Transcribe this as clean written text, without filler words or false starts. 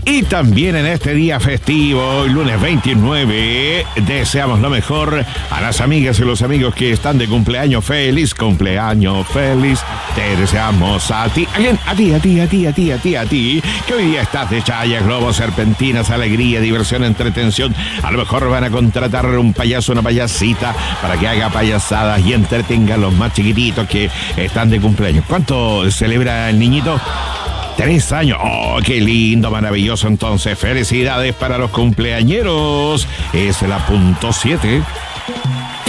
Y también en este día festivo, el lunes 29, deseamos lo mejor a las amigas y los amigos que están de cumpleaños. Feliz cumpleaños, feliz. Te deseamos a ti, a ti, que hoy día estás de chayas, globos, serpentinas, alegría, diversión, entretención. A lo mejor van a contratar un payaso, una payasita, para que haga payasadas y entretenga a los más chiquititos que están de cumpleaños. ¿Cuánto celebra el niñito? 3 años. ¡Oh, qué lindo, maravilloso! Entonces, felicidades para los cumpleañeros. Es la punto 7.